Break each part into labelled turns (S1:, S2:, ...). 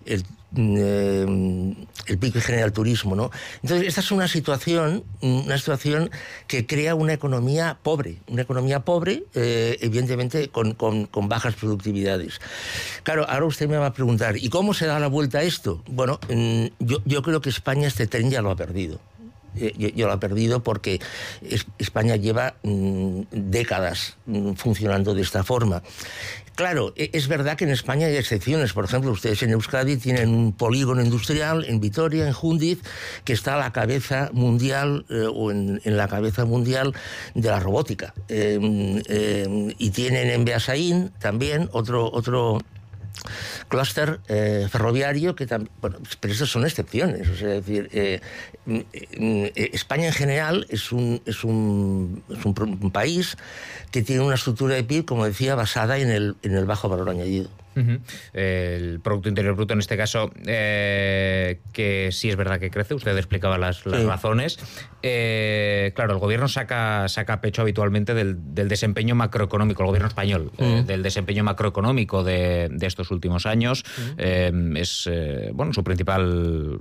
S1: el pico que genera el turismo, ¿no? Entonces, esta es una situación que crea una economía pobre, evidentemente con bajas productividades. Claro, ahora usted me va a preguntar, ¿y cómo se da la vuelta a esto? Bueno, yo creo que España este tren ya lo ha perdido. Yo lo ha perdido porque España lleva décadas funcionando de esta forma. Claro, es verdad que en España hay excepciones. Por ejemplo, ustedes en Euskadi tienen un polígono industrial en Vitoria, en Jundiz, que está a la cabeza mundial o en la cabeza mundial de la robótica. Y tienen en Beasaín también otro clúster ferroviario que también, bueno, pero estas son excepciones, o sea, es decir, España en general es un país que tiene una estructura de PIB, como decía, basada en el bajo valor añadido.
S2: Uh-huh. El Producto Interior Bruto, en este caso, que sí es verdad que crece, usted explicaba las razones. Claro, el gobierno saca pecho habitualmente del desempeño macroeconómico, el gobierno español, del desempeño macroeconómico de estos últimos años. Es bueno, su principal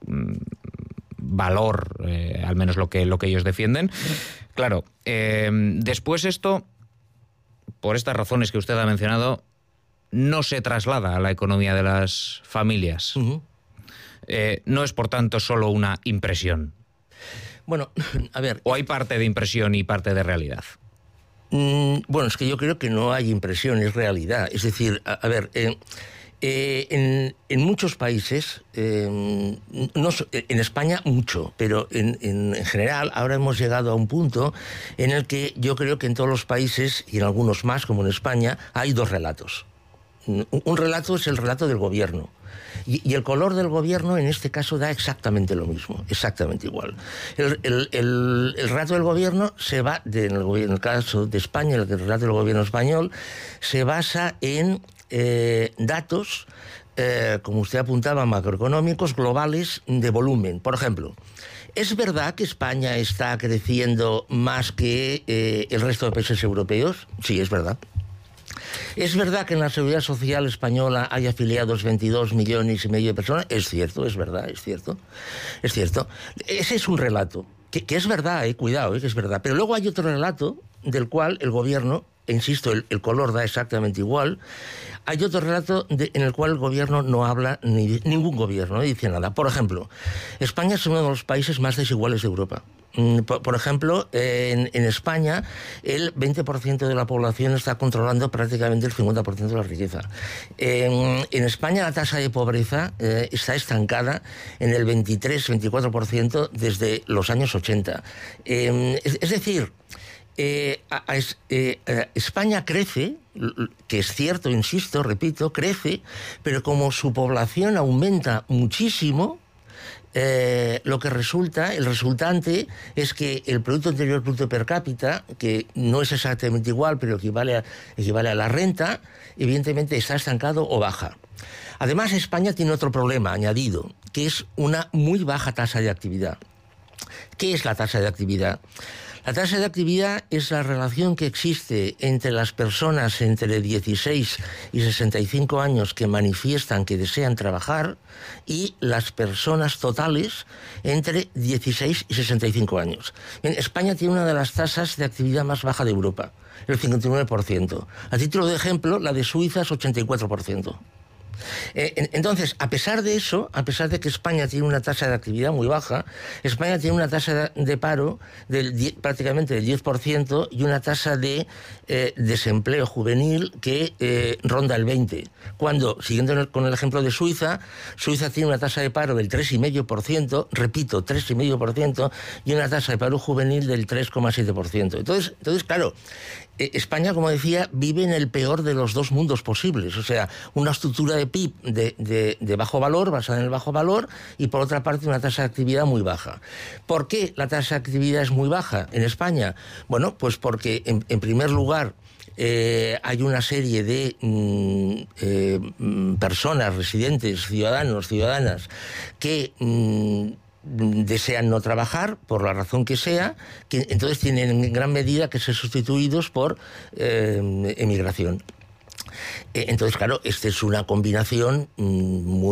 S2: valor, al menos lo que ellos defienden. Claro, después esto, por estas razones que usted ha mencionado, no se traslada a la economía de las familias. Uh-huh. No es, por tanto, solo una impresión.
S1: Bueno, a ver...
S2: ¿O hay parte de impresión y parte de realidad?
S1: Bueno, es que yo creo que no hay impresión, es realidad. Es decir, a ver... en muchos países, en España mucho, pero en general ahora hemos llegado a un punto en el que yo creo que en todos los países, y en algunos más como en España, hay dos relatos. Un relato es el relato del gobierno. Y el color del gobierno en este caso da exactamente lo mismo, exactamente igual. El relato del gobierno se va, en el caso de España, el relato del gobierno español, se basa en datos, como usted apuntaba, macroeconómicos, globales, de volumen. Por ejemplo, ¿es verdad que España está creciendo más que el resto de países europeos? Sí, es verdad. ¿Es verdad que en la Seguridad Social española hay afiliados 22,5 millones de personas? Es cierto, es verdad, es cierto. Es cierto. Ese es un relato, que es verdad, cuidado, que es verdad. Pero luego hay otro relato del cual el gobierno, insisto, el color da exactamente igual. Hay otro relato en el cual el gobierno no habla, ningún gobierno, no dice nada. Por ejemplo, España es uno de los países más desiguales de Europa. Por ejemplo, en España el 20% de la población está controlando prácticamente el 50% de la riqueza. En España la tasa de pobreza está estancada en el 23-24% desde los años 80. Es decir, España crece, que es cierto, insisto, repito, crece, pero como su población aumenta muchísimo, lo que el resultante es que el Producto Interior Bruto per cápita, que no es exactamente igual, pero equivale a la renta, evidentemente está estancado o baja. Además, España tiene otro problema añadido, que es una muy baja tasa de actividad. ¿Qué es la tasa de actividad? La tasa de actividad es la relación que existe entre las personas entre 16 y 65 años que manifiestan que desean trabajar y las personas totales entre 16 y 65 años. En España tiene una de las tasas de actividad más baja de Europa, el 59%. A título de ejemplo, la de Suiza es 84%. Entonces, a pesar de eso, a pesar de que España tiene una tasa de actividad muy baja, España tiene una tasa de paro prácticamente del 10% y una tasa de desempleo juvenil que ronda el 20%. Cuando, siguiendo con el ejemplo de Suiza tiene una tasa de paro del 3,5%, repito, 3,5%, y una tasa de paro juvenil del 3,7%. Entonces, claro, España, como decía, vive en el peor de los dos mundos posibles. O sea, una estructura de PIB de bajo valor, basada en el bajo valor, y por otra parte una tasa de actividad muy baja. ¿Por qué la tasa de actividad es muy baja en España? Bueno, pues porque, en primer lugar, hay una serie de personas, residentes, ciudadanas, que desean no trabajar, por la razón que sea, que entonces tienen en gran medida que ser sustituidos por emigración. Entonces, claro, esta es una combinación muy